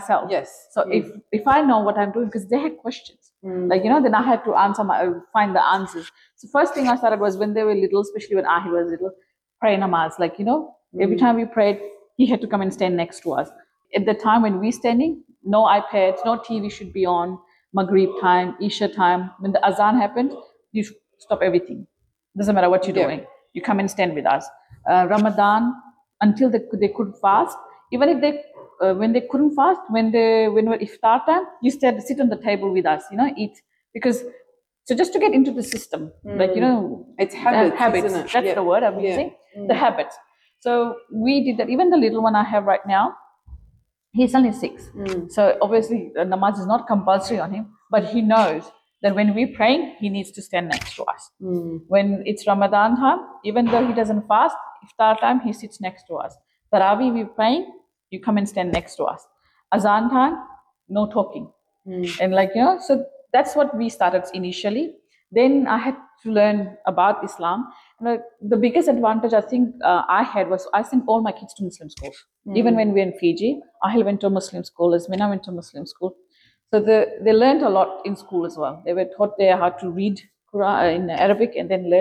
myself. Yes. So if I know what I'm doing, because they had questions, like, then I had to find the answers. So first thing I started was when they were little, especially when Ahil was little, pray namaz. Like, every time we prayed, he had to come and stand next to us. At the time when we're standing, no iPads, no TV should be on. Maghrib time, Isha time. When the azan happened, you stop everything. Doesn't matter what you're doing. You come and stand with us. Ramadan, until they could fast. Even if they when they couldn't fast, when iftar time, you sit on the table with us, eat, because so just to get into the system, like it's habits, isn't it? That's the word I'm using. The habits. So we did that. Even the little one I have right now, he's only 6. So obviously namaz is not compulsory on him, but he knows that when we're praying, he needs to stand next to us. When it's Ramadan time, even though he doesn't fast, iftar time, he sits next to us. Tarawih, we're praying, you come and stand next to us. Azan time, no talking. And so that's what we started initially. Then I had to learn about Islam. And the biggest advantage I think I had was I sent all my kids to Muslim schools. Even when we were in Fiji, Ahil went to a Muslim school, Asmina went to a Muslim school. So they learned a lot in school as well. They were taught there how to read Quran in Arabic, and then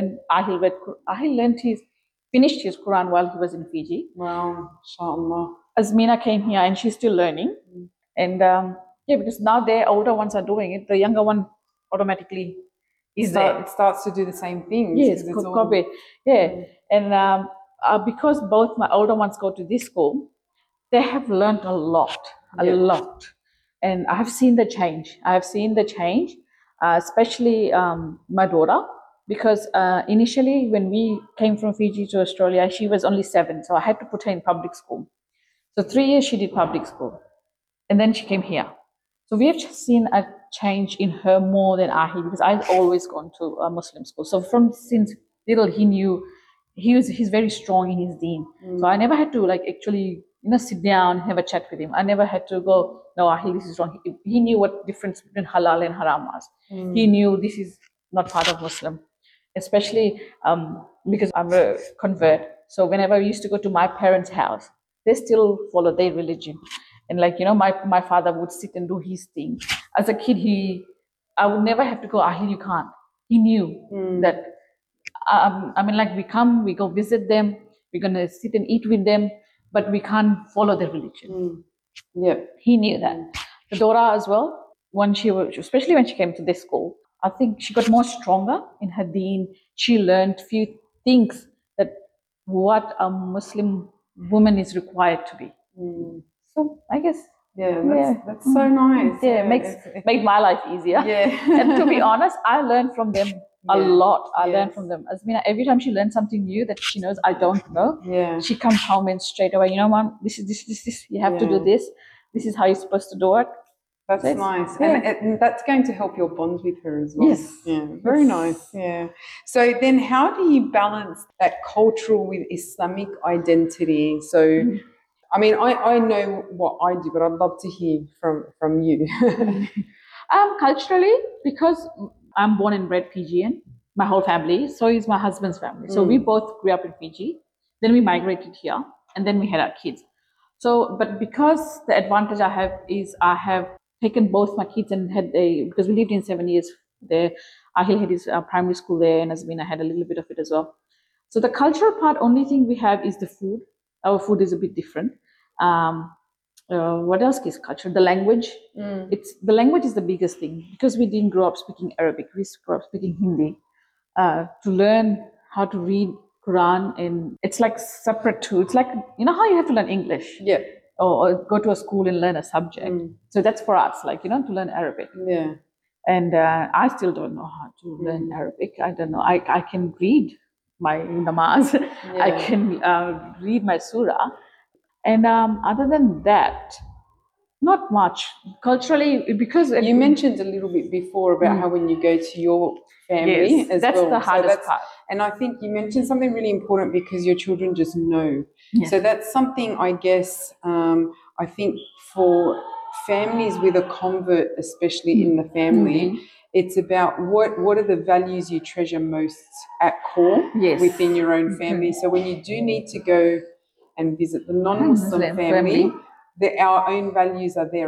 finished his Quran while he was in Fiji. Wow, inshallah. Asmina came here and she's still learning. And because now their older ones are doing it, the younger one automatically is there. It starts to do the same things. Yes, copy. Yeah. And because both my older ones go to this school, they have learned a lot. And I have seen the change. Especially my daughter, because initially when we came from Fiji to Australia, she was only 7. So I had to put her in public school. So 3 years she did public school. And then she came here. So we have just seen a change in her more than Ahi, because I've always gone to a Muslim school. So since little, he knew he's very strong in his deen. So I never had to actually sit down, have a chat with him. I never had to go, no, Ahi, this is wrong. He knew what difference between halal and haram was. He knew this is not part of Muslim, especially because I'm a convert. So whenever we used to go to my parents' house, they still follow their religion. And my father would sit and do his thing. As a kid, I would never have to go, Ahil, you can't. He knew that, we go visit them, we're going to sit and eat with them, but we can't follow their religion. He knew that. The Dora as well, especially when she came to this school, I think she got more stronger in her deen. She learned few things that what a Muslim woman is required to be. So I guess that's so nice. Make my life easier. And to be honest, I learned from them a lot. I learned from them. Asmina, every time she learns something new that she knows I don't know, she comes home and straight away, Mom, this is this. You have to do this. This is how you're supposed to do it. That's nice. And that's going to help your bond with her as well. Yes. Yeah. Very nice. Yeah. So then how do you balance that cultural with Islamic identity? So I mean, I know what I do, but I'd love to hear from you. Culturally, because I'm born and bred Fijian, my whole family, so is my husband's family. So we both grew up in Fiji. Then we migrated here, and then we had our kids. So, but because the advantage I have is I have taken both my kids and because we lived in 7 years there, Ahil had his primary school there, and Asmina had a little bit of it as well. So the cultural part, only thing we have is the food. Our food is a bit different. What else is culture? The language. The language is the biggest thing, because we didn't grow up speaking Arabic. We grew up speaking Hindi. To learn how to read Quran, and it's like separate too. It's like how you have to learn English. Or go to a school and learn a subject. So that's for us, to learn Arabic. And I still don't know how to learn Arabic. I don't know. I can read my namaz. I can read my surah. And other than that, not much. Culturally, because you mentioned a little bit before about how when you go to your family as that's well. The hardest part. And I think you mentioned something really important, because your children just know. So that's something, I guess, I think for families with a convert, especially in the family, it's about what are the values you treasure most at core within your own family. So when you do need to go and visit the non-Muslim family, our own values are there